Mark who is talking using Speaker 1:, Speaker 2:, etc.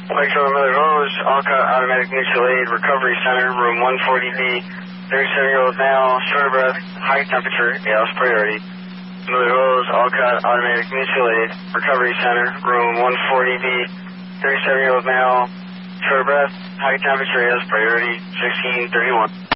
Speaker 1: Lakeshore Miller Rose, Alcott Automatic Mutual Aid Recovery Center, room 140B, 37-year-old male, short of breath, high temperature, ALS priority. Miller Rose, Alcott Automatic Mutual Aid Recovery Center, room 140B, 37-year-old male, short of breath, high temperature, ALS priority, 1631.